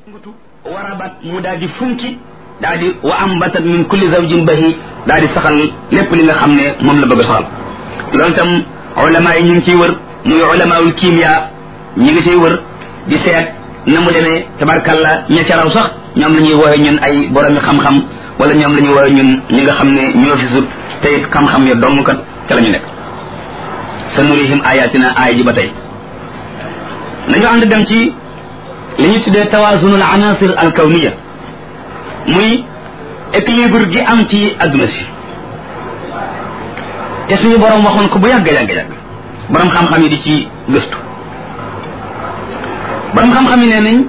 warabat mu daal di funki daal di wa ambatat min kulli zawjin bahi daal di saxal lépp li nga xam ne moom la bëgg a saxal loolu tam ulama yi ñu ngi ciy wër muy ulamaul kimia ñi ngi ciy wër di seet na mu demee tabarkalla ña ca raw sax ñoom la ñuy woowe ñun ay boromi xam-xam wala ñoom la ñuy woowe ñun ñi nga xam ne ñoo fi sut te it xam-xam ya dong kat ca la ñu nekk sa nurihim ayatina aaya ji ba tey nañu ànd dem ci li ñu tuddee tawazunul anasir al kawniya muy équilibre gi am ci adduna si te suñu borom waxoon ko bu yàgg borom xam-xam yi di ci gëstu borom xam-xam yi nee nañ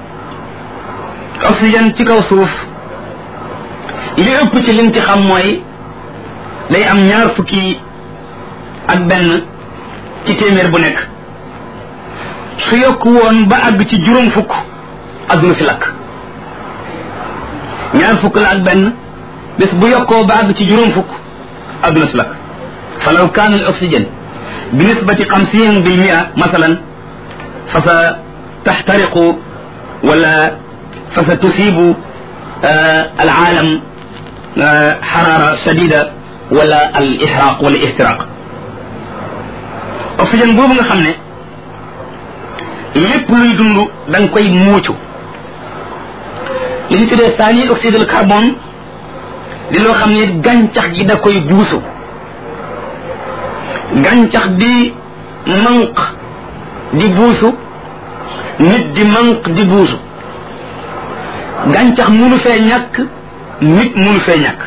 oxygène ci kaw suuf li ëpp ci liñ ci xam mooy day am 2 fukki ak benn ci téeméer bu nekk su yokku woon ba àgg ci 4 fukk adduna si lakk 2 fukk la ak benn bés bu yokkoo ba àgg ci 4 fukk adduna si lakk falaw kaana al oxygène bi nisbati 50% masalan fa sa taxtariqu wala fa sa tusibu al aalam xaraara shadida wala al ihraq wala ihtiraq oxygène boobu nga xam ne lépp luy dund da nga koy muucu li ñu tuddee thani oxyde de carbone di loo xam ne gàncax gi da koy buusu gàncax di manq di buusu nit di manq di buusu gàncax munu fee ñàkk nit munu fee ñàkk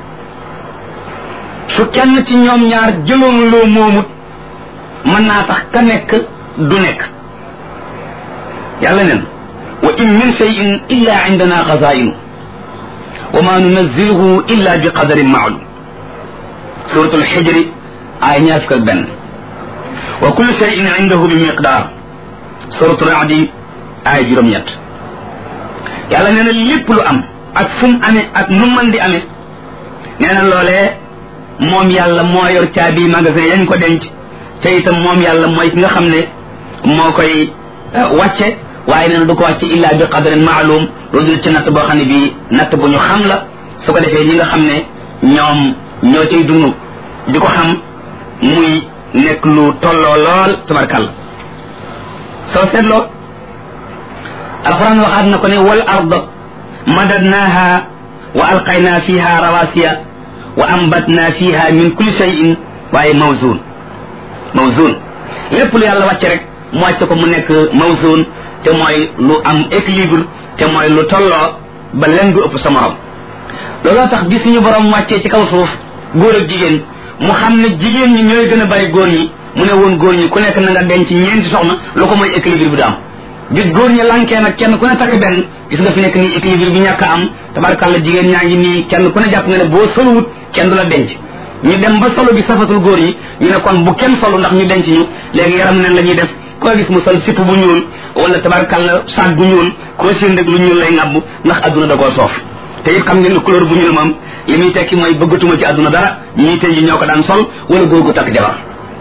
su kenn ci ñoom ñaar jëloon loo moomut mën naa tax ka nekk du nekk yàlla nen wa in min shay'in illa indana xazaa'inu wa ma nunazziluhu illa bi qadarin ma'lum suratul xijri ay 21 wa kullu shay'in indahu bi miqdar suratul a'di ay 7 yàlla nee na lépp lu am ak fu mu amee ak nu mën di amee nee na loolee moom yàlla moo yor caabi magasin yañ ko denc te itam moom yàlla mooy ki nga xam ne moo koy wàcce waaye nee na du ko wàcce illa bi qadarin maalum lu dul ci natt boo xam ne bii natt bu ñu xam la su ko defee ñi nga xam ne ñoom ñoo cay dund di ko xam muy nekk lu tolloo lool tabarkàlla soo seetloo alquran waxaat na ko ne wal ard madadnaha wa alqayna fiha rawasiya wa ambatna fiha min kulli shay'in waaye mawzun lépp lu yàlla wàcce rek mu wàcce ko mu nekk mawzun te mooy lu am équilibre te mooy lu tolloo ba leen du ëpp sa morom looloo tax bi suñu borom wàccee ci kaw suuf góor ak jigéen mu xam ne jigéen ñi ñooy gën a bari góor ñi mu ne woon góor ñi ku nekk na nga denc 4 soxna lu ko mooy équilibre bi du am bis góor ñi lankee nag kenn ku ne takk benn gis nga fi nekk nii équilibre bi ñàkk a am tabarkàlla jigéen ñaa ngi nii kenn ku ne jàpp nga ne boo soluwut kenn du la denc ñu dem ba solo bi safatul góor yi ñu ne kon bu kenn solu ndax ñu denc ñu léegi yaram neen la ñuy def koo gis mu sol sipp bu ñuul wala tabarkàlla saag bu ñuul koo seen rek lu ñuul lay ŋàbb ndax adduna da koo soof te it xam ngeen ne couleur bu ñuul moom li muy tekki mooy bëggatuma ci adduna dara ñii tey ji ñoo ko daan sol wala góor gu takk jabar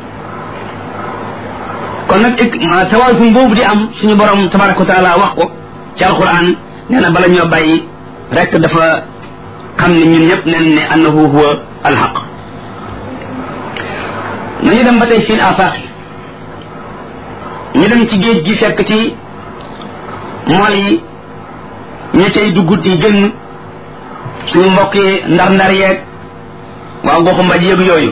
kon nag tawazun boobu di am suñu borom tabaraka wa taala wax ko ci alquran nee na bala ñoo bàyyi rek dafa xam ne ñun ñëpp nen ne annahu huwa alhaq nañu dem ba tey fil afaq ñu dem ci géej gi fekk ci mool yi ñu cay dugg di génn suñu mbokk yi ndar-ndar yeeg waa goxu mbaj yëg yooyu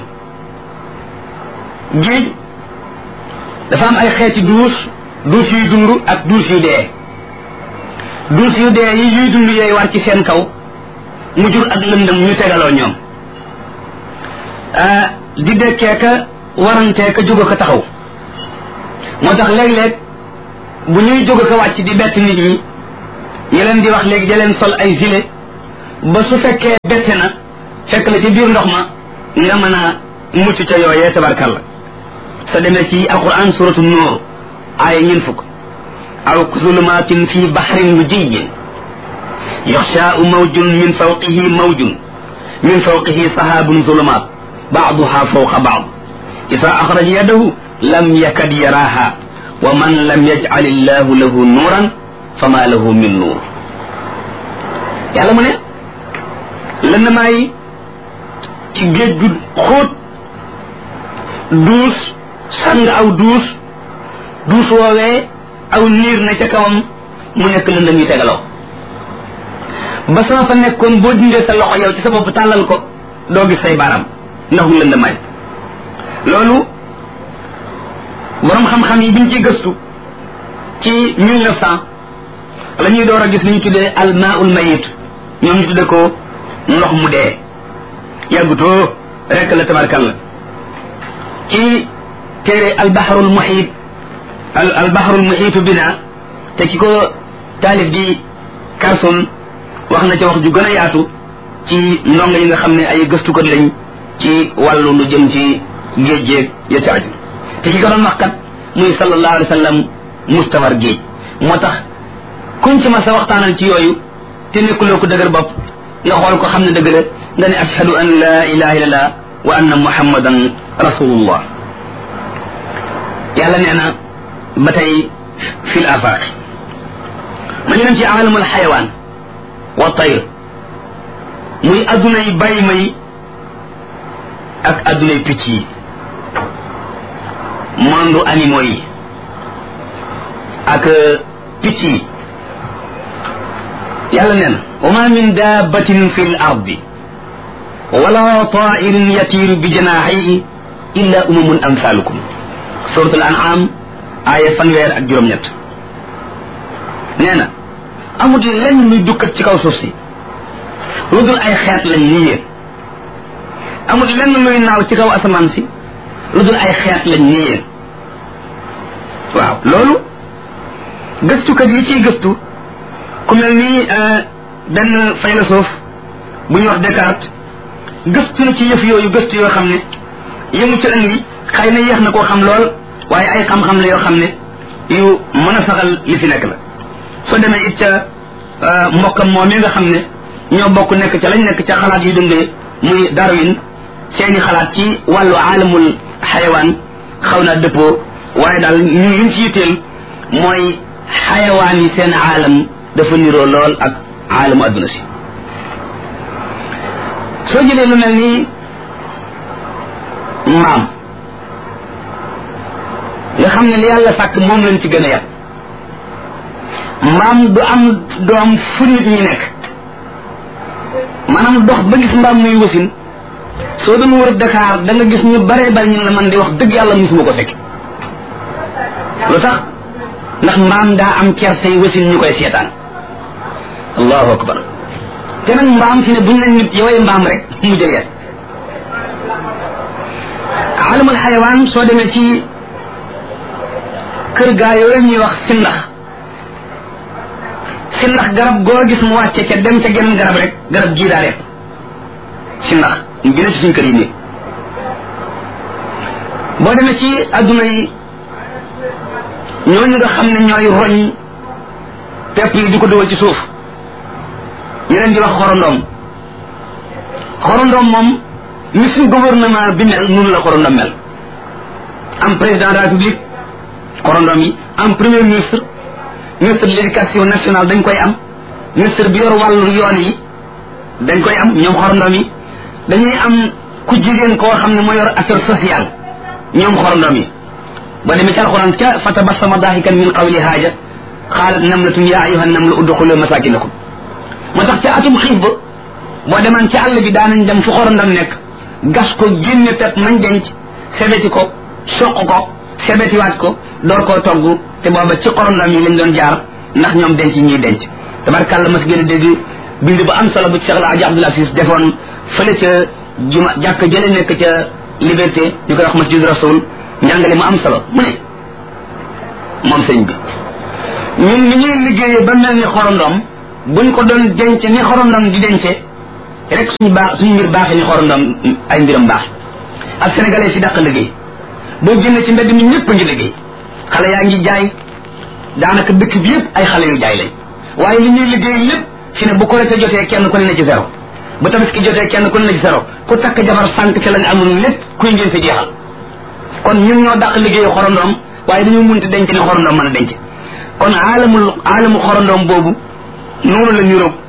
géej dafa am ay xeeti duus yuy dund ak duus yu dee duus yu dee yi yuy dund yooyu war ci seen kaw mu jur ak lëndëm ñu tegaloo ñoom di dekkee ka warantee ka jóg ko taxaw moo tax léeg-léeg bu ñuy jóg ko wàcc di bett nit ñi ñu leen di wax léegi da leen sol ay gilet ba su fekkee bette na fekk la ci biir ndox ma nga mën a mucc ca yooyee tabarkalla sa demee ci alquran suratu nuur aaya 40 aw zulumatin fi bahrin lujiyyin yaxshaa'u mawjun min fawqihi sahaabun zulumaat ba'duha fawqa ba'd idha akhraja yadahu lam yakad yaraha wa man lam yaj'al illahu lahu nuran fama lahu min nuur yàlla mu ne lëndëmaa yi ci géej gu xóot duus sàng aw duus woowee aw niir na ca kawam mu nekk lëndëm yi tegaloo ba sama fa nekkoon boo dindee sa loxo yow ci sa bopp tàllal ko doo gis say baaraam ndax mu lëndëmaay loolu borom xam-xam yi biñ ciy gëstu ci 1900 la ñuy door a gis li ñu tuddee almaaul mayit ñoom ñu tuddee ko ndox mu dee yàggutoo rek la tabarkalla ci téere albaharul muhit albaharul muhitu bina te ki ko taalif di Carson wax na ca wax ju gën a yaatu ci ndongo yi nga xam ne ay gëstukat lañ ci wàllu lu jëm ci géej géej ya ca aju te ki ko doon wax kat muy sallallahu alayhi wa sallam mustawar géej moo tax kuñ ci ma sa waxtaanal ci yooyu te nekkuloo ko dëgër bopp nga xool ko xam ne dëgg la nga ne ashhadu an la ilaha illallah wa anna muhammadan rasulullah yàlla nee na ba tey fil afaq ma ñu dem ci alamul xayawaan wa tayr muy addunay bàyyi may ak addunay picc yi monde animaux yi ak picc yi yàlla nee na wa ma min dabbatin fi l ardi wala tairin yatiiru bi janaaxihi illa umamun amsalukum suratul an'am aaya 1 ak juróom-ñett nee na amul lenn luy dukkat ci kaw suuf si lu dul ay xeet lañ ni yéen amul lenn luy naaw ci kaw asamaan si lu dul ay xeet lañ ni yéen waaw loolu gëstukat yi ciy gëstu ku mel ni benn philosophe bu ñuy wax Descartes gëstu na ci yëf yooyu gëstu yoo xam ne yëmu ci andi xëy na yéex na koo xam lool waaye ay xam-xam la yoo xam ne yu mën a saxal li fi nekk la soo demee it ca mbokkam moom mi nga xam ne ñoo bokk nekk ca lañ nekk ca xalaat yu dundee muy Darwin seeni xalaat ci wàllu aalamul xayawaan xaw naa dëppoo waaye daal ñun liñ ci yitteel mooy xayawaan yi seen aalam dafa niroo lool ak aalamu adduna si soo jëlee lu mel ni mbaam nga xam ne li yàlla sàkk moom lañ ci gën a yàpp mbaam du am doom fu nit ñi nekk maanaam dox ba gis mbaam muy wasin soo doon wër Dakar da nga gis ñu bare bare ñu la man di wax dëgg yàlla musuma ko fekk lu tax ndax mbaam daa am kersey wasin ñu koy seetaan allahu akbar te nag mbaam fi ne buñ leen nit yowee mbaam rek mu jël alamul xayawaan soo demee ci kër gaa yooyu ñuy wax sindax garab goo gis mu wàcce ca dem ca genn garab rek garab gii daa repp sindax ñu gën a ci suñ kër yi nii boo demee ci adduna yi ñooñu nga xam ne ñooy roñ pepp yi di ko dugal ci suuf ñu leen di wax xorondoom moom ni suñ gouvernement bi mel noonu la xorondoom mel am président de la république xorondoom yi am premier ministre de l'éducation nationale dañ koy am ministre bi yor wàllu yoon yi dañ koy am ñoom xorondoom yi dañuy am ku jigéen koo xam ne moo yor affaire sociale ñoom xorondoom yi ba demee ci alquran ca fa tabassama daahikan min qawli haaja qaalat namlatun yaa ayyuha namlu udxulu masakinakum moo tax ca atum xiif ba boo demaan ci àll bi daanañ dem fu xorondom nekk gas ko génne pepp mañ denc sebeti ko soq ko sebetiwaat ko door koo togg te booba ci xorondom yi lañ doon jaar ndax ñoom denc ñuy denc tabarkàlla mas gën a dégg bind ba am solo bu Cheikh El Hadji Abdoul Aziz defoon fële ca juma jàkk jële nekk ca liberté ñu koy wax masjid rasul njàngale mu am solo mu ne moom sëñ bi ñun ni ñuy liggéeyee ba mel ni xorondom buñ ko doon denc ni xorondom di dencee rek suñu mbir baaxee ni xorondom ay mbiram baax ak sénégalais si dàq liggéey boo génne ci mbedd mi ñëpp a ngi liggéey xale yaa ngi jaay daanaka dëkk bi yëpp ay xale yu jaay lañ waaye li ñuy liggéey lépp fi ne bu korite jotee kenn ku ne na ci zéro bu tabaski jotee kenn ku ne na ci zéro ku takk jabar sànq ci lañ amul lépp kuy ngeen fi jeexal kon ñun ñoo dàq liggéeyu xorondom waaye dañu munti denc ne xorondom mën a denc kon aalamu xorondoom boobu noonu la niroog